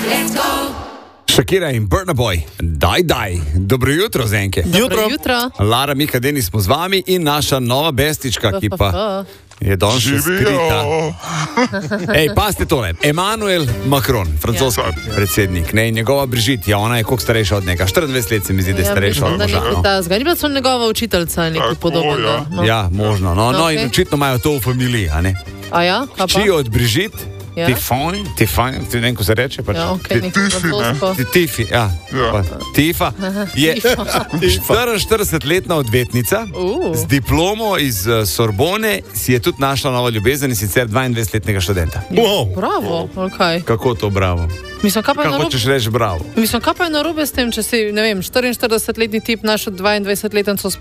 Shakira in Burna Boy, daj. Dobro jutro, Zenke. Dobro jutro. Lara, Mika, Denis smo z vami in naša nova bestička, ki pa je danes še skrita. Ej, pazite tole. Emmanuel Macron, francoski predsednik, ne, in njegova Brigitte, ona je koliko starejša od njega. 24 let se mi zdi, da je starejša od moža. Ni bila so njegova učiteljica, nekaj podobnega. Ja, možno. No, in očitno imajo to v familiji, a ne? A ja? Kaj pa? Hči od Brigitte, Tiffany, ne vem, ko se reče. Tiffy, ja. Tifa je 44-letna odvetnica z diplomo iz Sorbone, si je tudi našla novo ljubezen, in sicer 22-letnega študenta. Bravo, okay. Kako to bravo? Mislim, kaj hočeš reči bravo? Mislim, kaj pa je narobe s tem, če si, ne vem, 44-letni tip našo 22-letnico